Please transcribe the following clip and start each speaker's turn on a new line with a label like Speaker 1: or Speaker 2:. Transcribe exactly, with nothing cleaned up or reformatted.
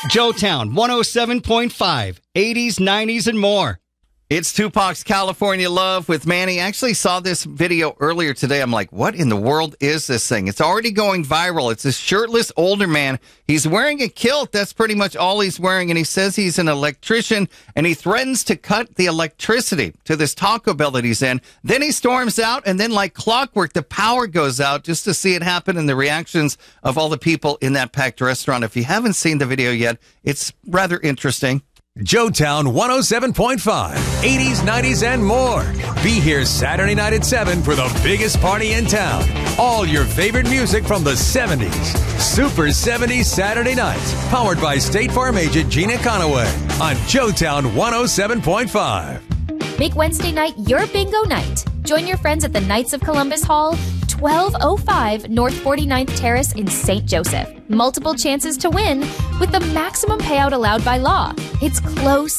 Speaker 1: Joetown one oh seven point five, eighties, nineties, and more.
Speaker 2: It's Tupac's California Love with Manny. I actually saw this video earlier today. I'm like, what in the world is this thing? It's already going viral. It's a shirtless older man. He's wearing a kilt. That's pretty much all he's wearing. And he says he's an electrician, and he threatens to cut the electricity to this Taco Bell that he's in. Then he storms out, and then like clockwork, the power goes out just to see it happen and the reactions of all the people in that packed restaurant. If you haven't seen the video yet, it's rather interesting.
Speaker 3: Joetown one oh seven point five, eighties, nineties, and more. Be here Saturday night at seven for the biggest party in town. All your favorite music from the seventies. Super seventies Saturday nights. Powered by State Farm agent Gina Conaway on Joetown one oh seven point five.
Speaker 4: Make Wednesday night your bingo night. Join your friends at the Knights of Columbus Hall, twelve oh five North forty-ninth Terrace in Saint Joseph. Multiple chances to win with the maximum payout allowed by law. It's close